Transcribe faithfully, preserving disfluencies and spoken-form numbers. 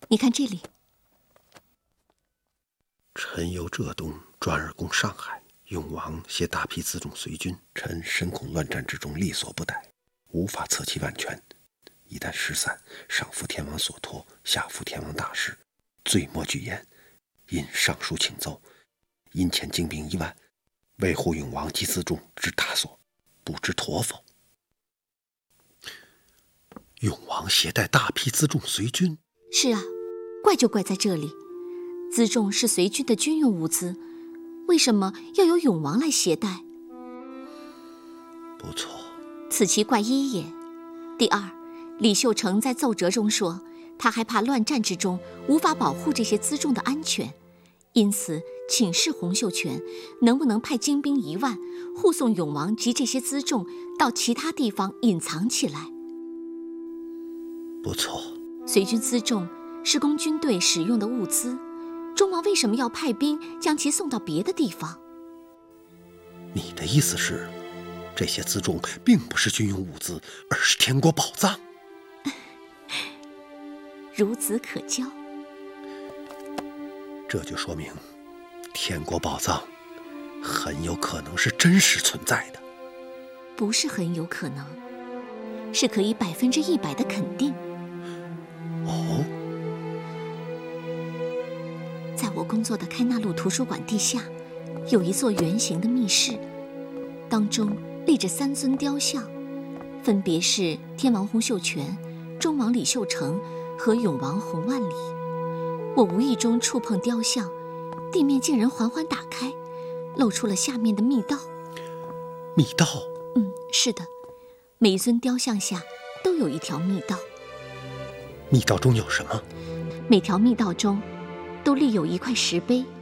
你看这里。 臣由浙东转而攻上海，永王携大批辎重随军，臣深恐乱战之中力所不逮，无法策其万全。一旦失散，上负天王所托，下负天王大事，罪莫惧焉。因上书请奏，因遣精兵一万，维护永王及辎重之大所，不知妥否？永王携带大批辎重随军。 是啊，怪就怪在这里，辎重是随军的军用物资，为什么要由永王来携带？ 不错， 此其怪一也。第二，李秀成在奏折中说，他害怕乱战之中无法保护这些辎重的安全，因此请示洪秀全能不能派精兵一万护送永王及这些辎重到其他地方隐藏起来。 不错， 随军辎重是供军队使用的物资，忠王为什么要派兵将其送到别的地方？ 你的意思是，这些辎重并不是军用物资，而是天国宝藏？ 孺子可教。 这就说明，天国宝藏很有可能是真实存在的。 不是很有可能，是可以百分之一百的肯定。 哦， 在我工作的开纳路图书馆地下，有一座圆形的密室，当中立着三尊雕像，分别是天王洪秀全、忠王李秀成和永王洪万里。我无意中触碰雕像，地面竟然缓缓打开，露出了下面的密道。 密道？ 嗯，是的，每一尊雕像下都有一条密道。 密道中有什么？ 每条密道中都立有一块石碑，